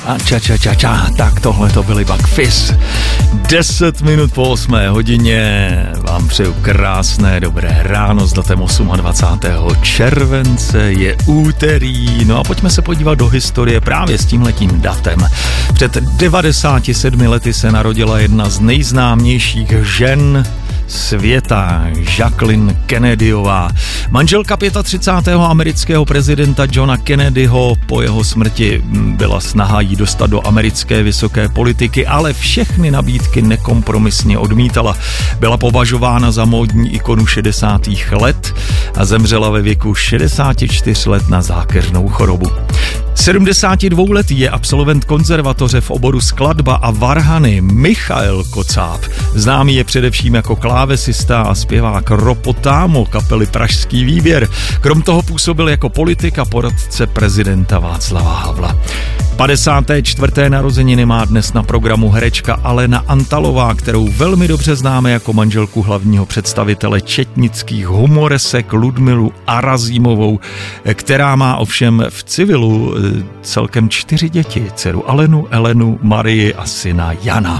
A ča, tak tohle to byly Buck Fizz. 10 minut po 8 hodině vám přeju krásné dobré ráno s datem 28. července, je úterý, no a pojďme se podívat do historie právě s tímhletím datem. Před 97 lety se narodila jedna z nejznámějších žen světa, Jacqueline Kennedyová. Manželka 35. amerického prezidenta Johna Kennedyho. Po jeho smrti byla snaha jí dostat do americké vysoké politiky, ale všechny nabídky nekompromisně odmítala. Byla považována za módní ikonu 60. let a zemřela ve věku 64 let na zákeřnou chorobu. 72letý je absolvent konzervatoře v oboru skladba a varhany Michael Kocáb. Známý je především jako klávesista a zpěvák Ropotámo kapely Pražský výběr. Krom toho působil jako politik a poradce prezidenta Václava Havla. 54. narozeniny má dnes na programu herečka Alena Antalová, kterou velmi dobře známe jako manželku hlavního představitele četnických humoresek Ludmilu Arazímovou, která má ovšem v civilu celkem 4 děti, dceru Alenu, Elenu, Marii a syna Jana.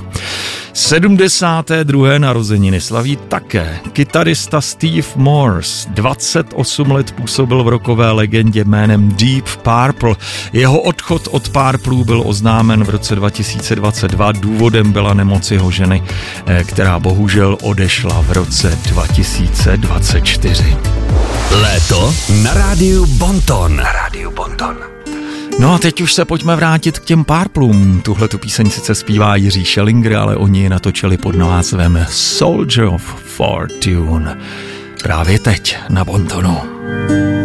72. narozeniny slaví také kytarista Steve Morse. 28 let působil v rockové legendě jménem Deep Purple. Jeho odchod od Purple byl oznámen v roce 2022. Důvodem byla nemoc jeho ženy, která bohužel odešla v roce 2024. Léto na rádiu Bonton. No a teď už se pojďme vrátit k těm Purplům. Tuhle tu píseň sice zpívá Jiří Schellinger, ale oni ji natočili pod názvem Soldier of Fortune. Právě teď na Bontonu.